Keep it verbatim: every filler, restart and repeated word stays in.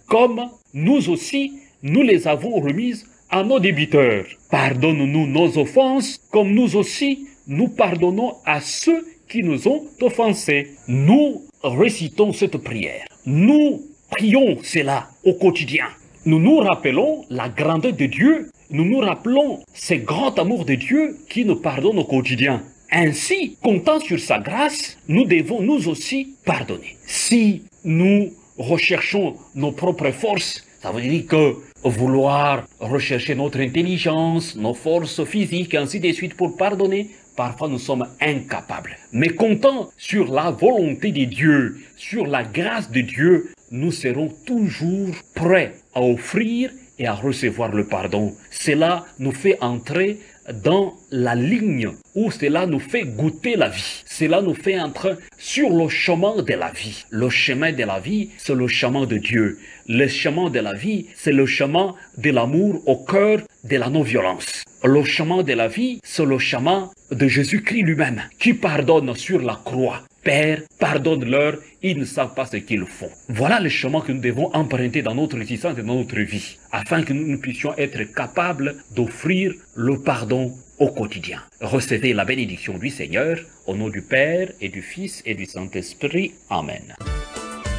comme nous aussi, nous les avons remises à nos débiteurs. Pardonne-nous nos offenses, comme nous aussi, nous pardonnons à ceux qui nous ont offensés. Nous récitons cette prière. Nous prions cela au quotidien. Nous nous rappelons la grandeur de Dieu. Nous nous rappelons ce grand amour de Dieu qui nous pardonne au quotidien. Ainsi, comptant sur sa grâce, nous devons nous aussi pardonner. Si nous recherchons nos propres forces, ça veut dire que vouloir rechercher notre intelligence, nos forces physiques, et ainsi de suite pour pardonner, parfois nous sommes incapables. Mais comptant sur la volonté de Dieu, sur la grâce de Dieu, nous serons toujours prêts à offrir et à recevoir le pardon. Cela nous fait entrer dans la ligne où cela nous fait goûter la vie. Cela nous fait entrer sur le chemin de la vie. Le chemin de la vie, c'est le chemin de Dieu. Le chemin de la vie, c'est le chemin de l'amour au cœur de la non-violence. Le chemin de la vie, c'est le chemin de Jésus-Christ lui-même, qui pardonne sur la croix. Père, pardonne-leur, ils ne savent pas ce qu'ils font. Voilà le chemin que nous devons emprunter dans notre existence et dans notre vie, afin que nous puissions être capables d'offrir le pardon au quotidien. Recevez la bénédiction du Seigneur, au nom du Père et du Fils et du Saint-Esprit. Amen.